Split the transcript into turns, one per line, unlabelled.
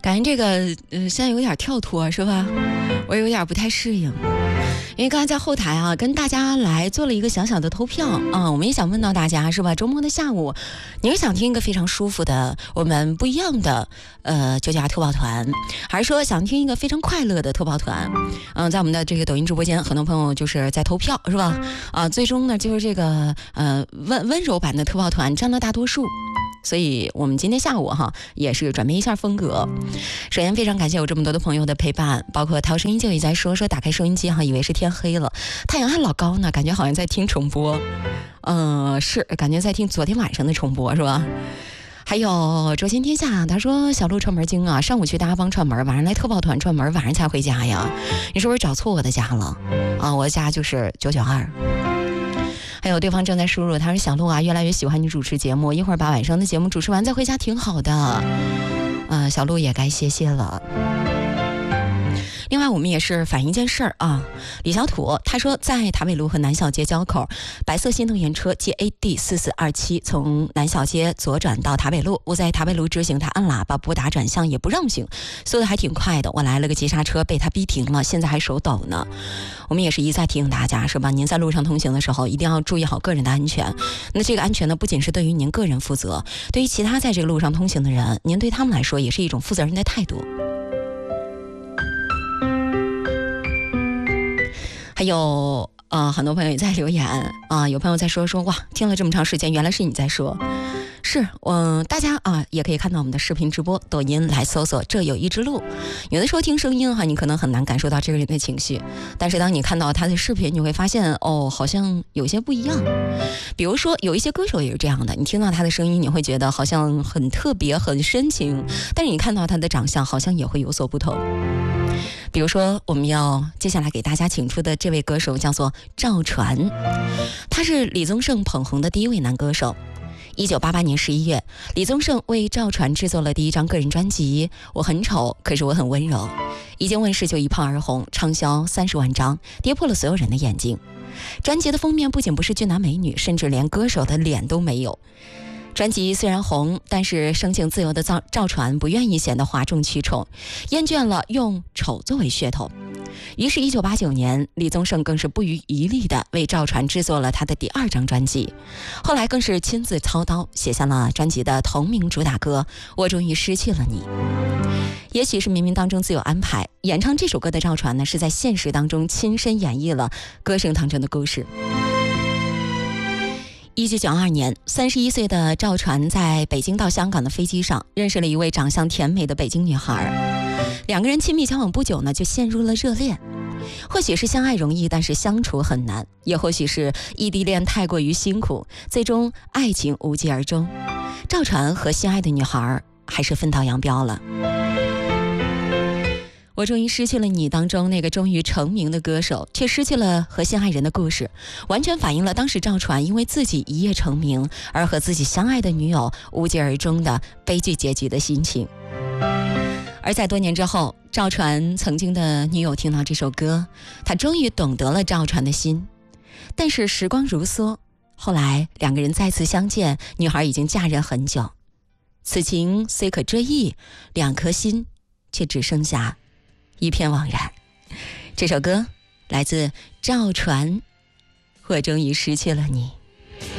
感觉这个现在有点跳脱是吧？我有点不太适应。因为刚才在后台啊，跟大家来做了一个小小的投票啊，我们也想问到大家是吧？周末的下午，你是想听一个非常舒服的、我们不一样的998特报团，还是说想听一个非常快乐的特报团？在我们的这个抖音直播间，很多朋友就是在投票是吧？最终呢，就是这个温柔版的特报团占了大多数。所以我们今天下午也是转变一下风格。首先非常感谢有这么多的朋友的陪伴，包括涛声依旧也在说打开收音机以为是天黑了，太阳还老高呢，感觉好像在听重播。是感觉在听昨天晚上的重播是吧？还有周先天下，他说小鹿串门经啊，上午去大家帮串门，晚上来特报团串门，晚上才回家呀。你是不是找错我的家了啊？我的家就是992。还有对方正在输入，他说小鹿啊，越来越喜欢你主持节目，一会儿把晚上的节目主持完再回家挺好的。小鹿也该歇歇了。另外我们也是反映一件事儿啊，李小土他说在塔北路和南小街交口，白色新能源车 GAD4427 从南小街左转到塔北路，我在塔北路直行，他按喇叭不打转向也不让行，速度还挺快的，我来了个急刹车被他逼停了，现在还手抖呢。我们也是一再提醒大家是吧，您在路上通行的时候一定要注意好个人的安全。那这个安全呢，不仅是对于您个人负责，对于其他在这个路上通行的人，您对他们来说也是一种负责任的态度。还有很多朋友也在留言啊，有朋友在说哇，听了这么长时间，原来是你在说。是大家也可以看到我们的视频直播，抖音来搜索这有一只鹿。有的时候听声音你可能很难感受到这个人的情绪，但是当你看到他的视频，你会发现好像有些不一样。比如说有一些歌手也是这样的，你听到他的声音，你会觉得好像很特别很深情，但是你看到他的长相好像也会有所不同。比如说我们要接下来给大家请出的这位歌手叫做赵传，他是李宗盛捧红的第一位男歌手。1988年11月，李宗盛为赵传制作了第一张个人专辑《我很丑可是我很温柔》，一经问世就一炮而红，畅销30万张，跌破了所有人的眼睛。专辑的封面不仅不是俊男美女，甚至连歌手的脸都没有。专辑虽然红，但是生性自由的赵传不愿意显得哗众取宠，厌倦了用丑作为噱头。于是1989年，李宗盛更是不遗余力地为赵传制作了他的第2张专辑，后来更是亲自操刀写下了专辑的同名主打歌《我终于失去了你》。也许是冥冥当中自有安排，演唱这首歌的赵传呢，是在现实当中亲身演绎了歌声当中的故事。1992年，31岁的赵传在北京到香港的飞机上认识了一位长相甜美的北京女孩，两个人亲密交往不久呢，就陷入了热恋。或许是相爱容易，但是相处很难，也或许是异地恋太过于辛苦，最终爱情无疾而终。赵传和心爱的女孩还是分道扬镳了。我终于失去了你当中那个终于成名的歌手，却失去了和心爱人的故事，完全反映了当时赵传因为自己一夜成名而和自己相爱的女友无疾而终的悲剧结局的心情。而在多年之后，赵传曾经的女友听到这首歌，她终于懂得了赵传的心。但是时光如梭，后来两个人再次相见，女孩已经嫁人很久。此情虽可追忆，两颗心却只剩下一片惘然。这首歌来自赵传，我终于失去了你。